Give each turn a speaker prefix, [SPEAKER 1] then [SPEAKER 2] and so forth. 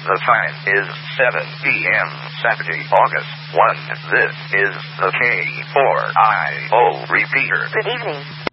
[SPEAKER 1] The time is 7 p.m. Saturday, August 1. This is the K4IO repeater.
[SPEAKER 2] Good evening.